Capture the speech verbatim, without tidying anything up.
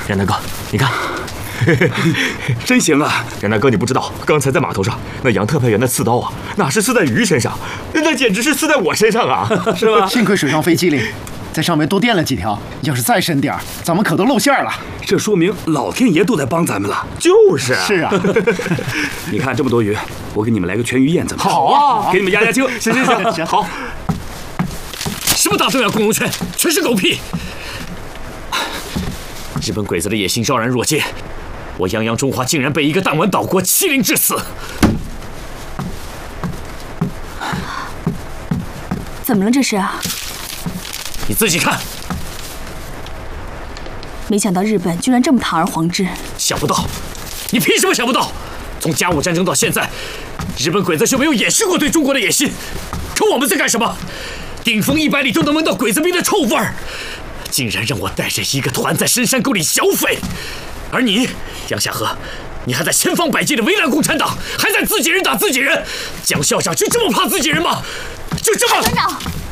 冉大哥，你看， 真行啊！ 冉大哥，你不知道，刚才在码头上，那杨特派员的刺刀啊，哪是刺在鱼身上，那简直是刺在我身上啊，是吧？ 幸亏水上飞机灵，在上面多垫了几条，要是再深点儿，咱们可都露馅了。 这说明老天爷都在帮咱们了。 就是， 是啊。 你看这么多鱼，我给你们来个全鱼宴怎么样？ 好啊， 给你们压压惊。 行行行， 行好。 什么大中亚共荣圈，全是狗屁！日本鬼子的野心昭然若揭，我泱泱中华竟然被一个弹丸岛国欺凌致死。 怎么了这是？ 你自己看。 没想到日本居然这么堂而皇之。 想不到，你凭什么想不到？从甲午战争到现在，日本鬼子就没有掩饰过对中国的野心。可我们在干什么？顶风一百里都能闻到鬼子兵的臭味儿，竟然让我带着一个团在深山沟里小匪，而你，杨夏河，你还在千方百计的为难共产党，还在自己人打自己人。蒋校长就这么怕自己人吗？就这么？ 团长。